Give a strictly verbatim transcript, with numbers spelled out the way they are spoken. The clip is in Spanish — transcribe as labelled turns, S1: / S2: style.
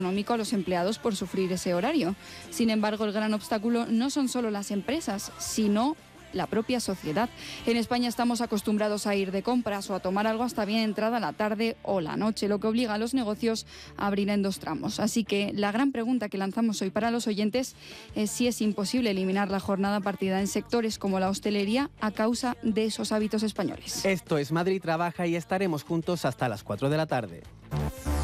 S1: económico a los empleados por sufrir ese horario. Sin embargo, el gran obstáculo no son solo las empresas, sino la propia sociedad. En España estamos acostumbrados a ir de compras o a tomar algo hasta bien entrada la tarde o la noche, lo que obliga a los negocios a abrir en dos tramos. Así que la gran pregunta que lanzamos hoy para los oyentes es si es imposible eliminar la jornada partida en sectores como la hostelería a causa de esos hábitos españoles.
S2: Esto es Madrid Trabaja y estaremos juntos hasta las cuatro de la tarde.